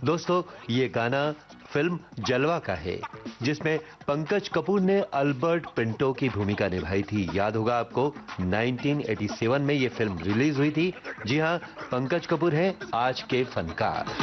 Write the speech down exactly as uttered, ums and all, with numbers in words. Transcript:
दोस्तों, ये गाना फिल्म जलवा का है, जिसमें पंकज कपूर ने अल्बर्ट पिंटो की भूमिका निभाई थी। याद होगा आपको, उन्नीस सौ सत्तासी में ये फिल्म रिलीज हुई थी। जी हां, पंकज कपूर हैं आज के फनकार।